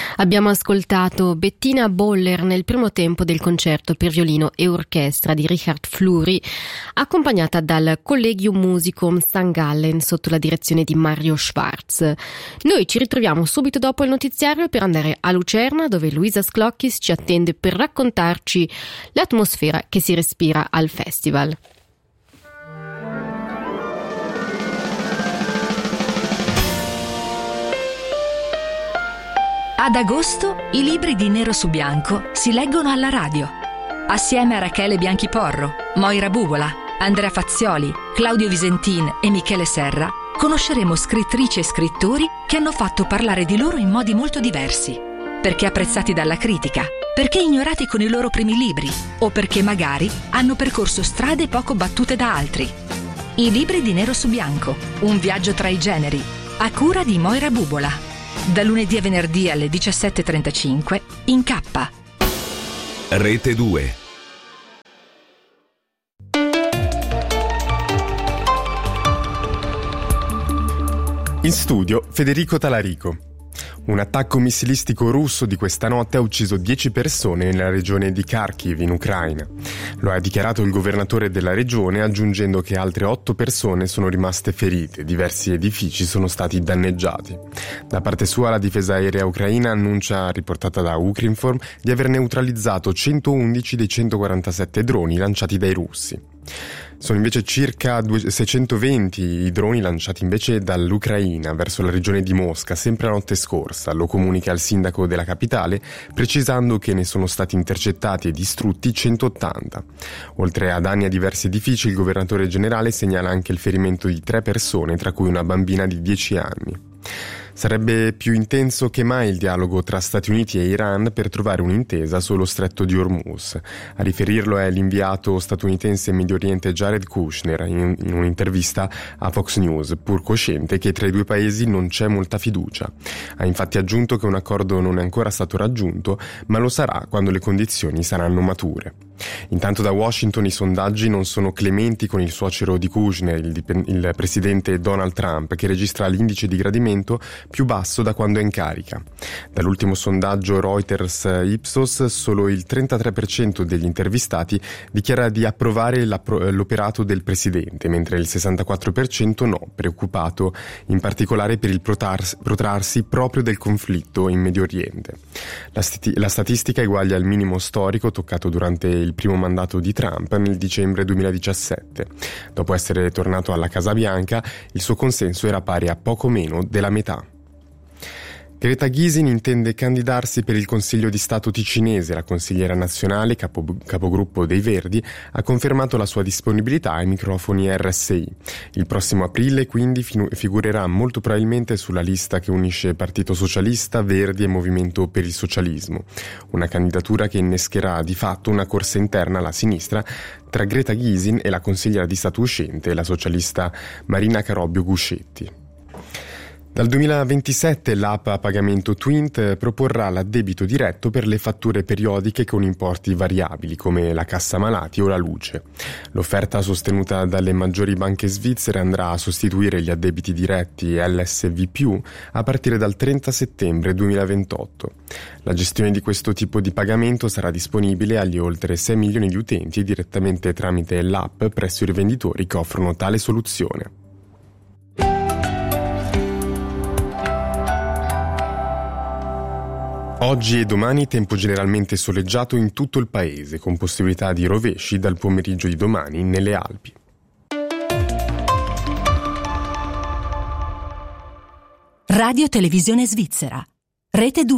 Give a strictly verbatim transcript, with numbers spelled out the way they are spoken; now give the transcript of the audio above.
Abbiamo ascoltato Bettina Boller nel primo tempo del concerto per violino e orchestra di Richard Fleury, accompagnata dal Collegium Musicum Sankt Gallen sotto la direzione di Mario Schwarz. Noi ci ritroviamo subito dopo il notiziario per andare a Lucerna, dove Luisa Sclockis ci attende per raccontarci l'atmosfera che si respira al festival. Ad agosto i libri di Nero su Bianco si leggono alla radio. Assieme a Rachele Bianchiporro, Moira Bubola, Andrea Fazzioli, Claudio Visentin e Michele Serra conosceremo scrittrici e scrittori che hanno fatto parlare di loro in modi molto diversi. Perché apprezzati dalla critica, perché ignorati con i loro primi libri o perché magari hanno percorso strade poco battute da altri. I libri di Nero su Bianco, un viaggio tra i generi, a cura di Moira Bubola. Da lunedì a venerdì alle diciassette e trentacinque in K. Rete due. In studio Federico Talarico. Un attacco missilistico russo di questa notte ha ucciso dieci persone nella regione di Kharkiv, in Ucraina. Lo ha dichiarato il governatore della regione, aggiungendo che altre otto persone sono rimaste ferite, diversi edifici sono stati danneggiati. Da parte sua la difesa aerea ucraina annuncia, riportata da Ukrinform, di aver neutralizzato centoundici dei centoquarantasette droni lanciati dai russi. Sono invece circa seicentoventi i droni lanciati invece dall'Ucraina verso la regione di Mosca, sempre la notte scorsa, lo comunica il sindaco della capitale, precisando che ne sono stati intercettati e distrutti centottanta. Oltre a danni a diversi edifici, il governatore generale segnala anche il ferimento di tre persone, tra cui una bambina di dieci anni. Sarebbe più intenso che mai il dialogo tra Stati Uniti e Iran per trovare un'intesa sullo stretto di Hormuz. A riferirlo è l'inviato statunitense in Medio Oriente Jared Kushner in, in un'intervista a Fox News, pur cosciente che tra i due paesi non c'è molta fiducia. Ha infatti aggiunto che un accordo non è ancora stato raggiunto, ma lo sarà quando le condizioni saranno mature. Intanto da Washington i sondaggi non sono clementi con il suocero di Kushner, il, dip- il presidente Donald Trump, che registra l'indice di gradimento più basso da quando è in carica. Dall'ultimo sondaggio Reuters Ipsos, solo il trentatré per cento degli intervistati dichiara di approvare l'operato del presidente, mentre il sessantaquattro per cento no, preoccupato in particolare per il protrarsi, protrarsi proprio del conflitto in Medio Oriente. La, sti- la statistica eguaglia il minimo storico toccato durante il primo mandato di Trump nel dicembre duemiladiciassette. Dopo essere tornato alla Casa Bianca, il suo consenso era pari a poco meno della metà. Greta Gysin intende candidarsi per il Consiglio di Stato ticinese. La consigliera nazionale, capo, capogruppo dei Verdi, ha confermato la sua disponibilità ai microfoni R S I. Il prossimo aprile, quindi, figurerà molto probabilmente sulla lista che unisce Partito Socialista, Verdi e Movimento per il Socialismo. Una candidatura che innescherà di fatto una corsa interna alla sinistra tra Greta Gysin e la consigliera di Stato uscente, la socialista Marina Carobbio Guscetti. Dal duemilaventisette l'app a pagamento Twint proporrà l'addebito diretto per le fatture periodiche con importi variabili come la cassa malati o la luce. L'offerta sostenuta dalle maggiori banche svizzere andrà a sostituire gli addebiti diretti L S V più a partire dal trenta settembre duemilaventotto. La gestione di questo tipo di pagamento sarà disponibile agli oltre sei milioni di utenti direttamente tramite l'app presso i rivenditori che offrono tale soluzione. Oggi e domani tempo generalmente soleggiato in tutto il paese, con possibilità di rovesci dal pomeriggio di domani nelle Alpi. Radio Televisione Svizzera. Rete due.